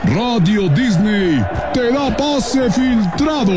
Radio Disney te da pase filtrado.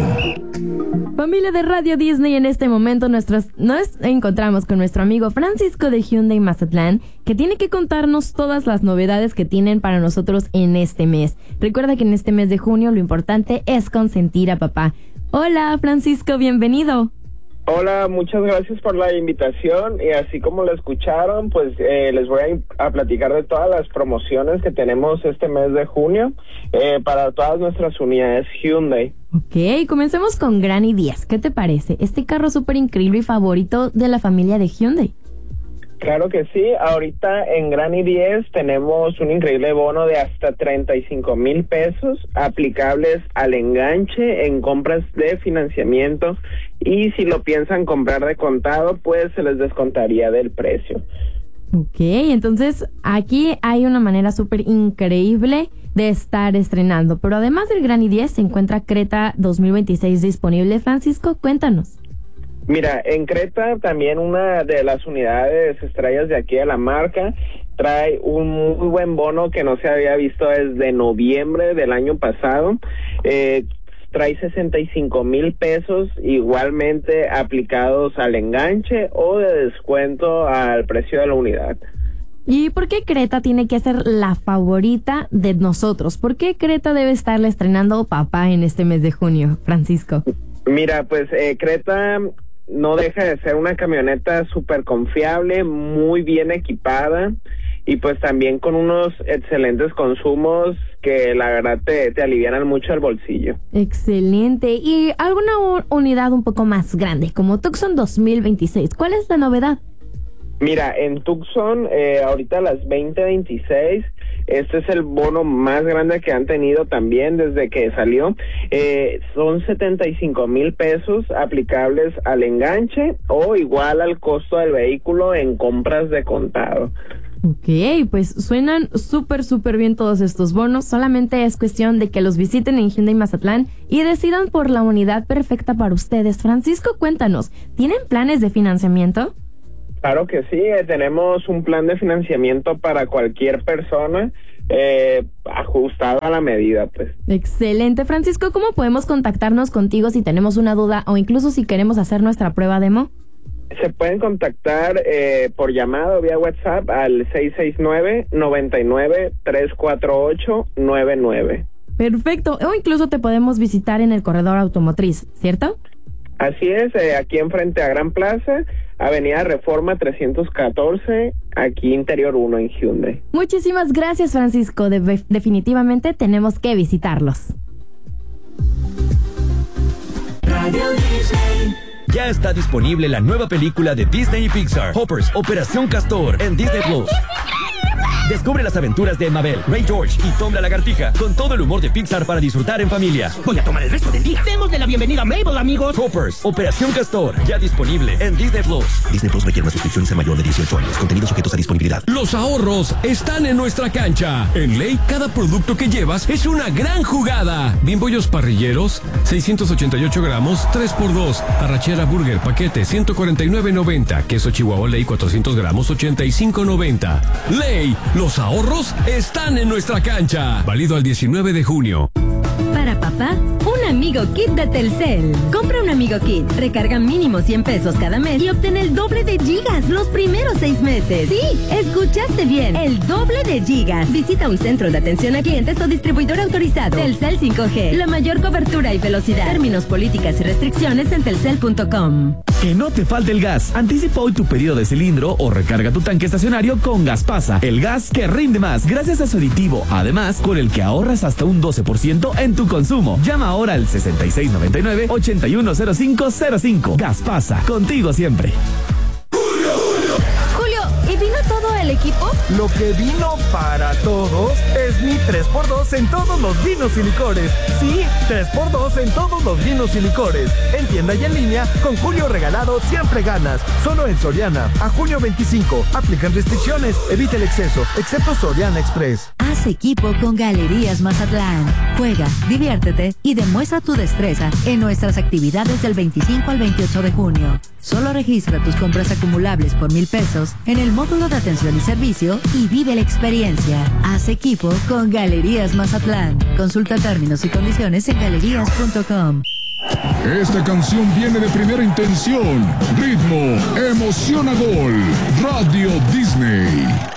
Familia de Radio Disney, en este momento nos encontramos con nuestro amigo Francisco de Hyundai Mazatlán, que tiene que contarnos todas las novedades que tienen para nosotros en este mes. Recuerda que en este mes de junio lo importante es consentir a papá. Hola Francisco, bienvenido. Hola, muchas gracias por la invitación, y así como lo escucharon, pues les voy a platicar de todas las promociones que tenemos este mes de junio para todas nuestras unidades Hyundai. Ok, comencemos con Granny 10. ¿Qué te parece? Este carro súper increíble y favorito de la familia de Hyundai. Claro que sí, ahorita en Granny 10 tenemos un increíble bono de hasta 35,000 pesos aplicables al enganche en compras de financiamiento, y si lo piensan comprar de contado, pues se les descontaría del precio. Ok, entonces aquí hay una manera súper increíble de estar estrenando, pero además del Granny 10 se encuentra Creta 2026 disponible. Francisco, cuéntanos. Mira, en Creta también una de las unidades estrellas de aquí de la marca trae un muy buen bono que no se había visto desde noviembre del año pasado. Trae 65,000 pesos igualmente aplicados al enganche o de descuento al precio de la unidad. ¿Y por qué Creta tiene que ser la favorita de nosotros? ¿Por qué Creta debe estarle estrenando papá en este mes de junio, Francisco? Mira, pues Creta no deja de ser una camioneta súper confiable, muy bien equipada, y pues también con unos excelentes consumos que la verdad te alivianan mucho el bolsillo. Excelente. ¿Y alguna unidad un poco más grande, como Tucson 2026? ¿Cuál es la novedad? Mira, en Tucson, ahorita las 2026, este es el bono más grande que han tenido también desde que salió. Son 75,000 pesos aplicables al enganche o igual al costo del vehículo en compras de contado. Ok, pues suenan súper bien todos estos bonos. Solamente es cuestión de que los visiten en Hyundai Mazatlán y decidan por la unidad perfecta para ustedes. Francisco, cuéntanos, ¿tienen planes de financiamiento? Claro que sí, tenemos un plan de financiamiento para cualquier persona, ajustado a la medida, pues. Excelente. Francisco, ¿cómo podemos contactarnos contigo si tenemos una duda o incluso si queremos hacer nuestra prueba demo? Se pueden contactar por llamada o vía WhatsApp al 669-99-348-99. Perfecto. O incluso te podemos visitar en el corredor automotriz, ¿cierto? Así es, aquí enfrente a Gran Plaza, Avenida Reforma 314, aquí Interior 1 en Hyundai. Muchísimas gracias, Francisco. Definitivamente tenemos que visitarlos. Radio Disney. Ya está disponible la nueva película de Disney y Pixar, Hoppers, Operación Castor, en Disney Plus. Descubre las aventuras de Mabel, Ray George y Tom la Lagartija con todo el humor de Pixar para disfrutar en familia. Voy a tomar el resto del día. Démosle la bienvenida a Mabel, amigos. Hoppers, Operación Castor, ya disponible en Disney Plus. Disney Plus requiere una suscripción a mayor de 18 años. Contenidos sujetos a disponibilidad. Los ahorros están en nuestra cancha. En Ley, cada producto que llevas es una gran jugada. Bimbollos parrilleros, 688 gramos, 3x2. Arrachera Burger, paquete, 149.90. Queso Chihuahua Ley, 400 gramos, 85.90. Ley, los ahorros están en nuestra cancha. Válido al 19 de junio. Para papá, un Amigo Kit de Telcel. Compra un Amigo Kit, recarga mínimo 100 pesos cada mes y obtén el doble de gigas los primeros 6 meses. Sí, escuchaste bien, el doble de gigas. Visita un centro de atención a clientes o distribuidor autorizado. Telcel 5G, la mayor cobertura y velocidad. Términos, políticas y restricciones en telcel.com. Que no te falte el gas. Anticipa hoy tu pedido de cilindro o recarga tu tanque estacionario con Gaspasa, el gas que rinde más gracias a su aditivo. Además, con el que ahorras hasta un 12% en tu consumo. Llama ahora al 6699-810505. Gaspasa, contigo siempre. Julio, ¿y vino todo el equipo? Lo que vino para todos es mi 3x2 en todos los vinos y licores. Sí, 3x2 en todos los vinos y licores. En tienda y en línea, con Julio regalado siempre ganas. Solo en Soriana, a junio 25. Aplican restricciones, evita el exceso, excepto Soriana Express. Haz equipo con Galerías Mazatlán. Juega, diviértete y demuestra tu destreza en nuestras actividades del 25 al 28 de junio. Solo registra tus compras acumulables por 1,000 pesos en el módulo de atención y servicio y vive la experiencia. Haz equipo con Galerías Mazatlán. Consulta términos y condiciones en galerías.com. Esta canción viene de Primera Intención. Ritmo, emociona gol. Radio Disney.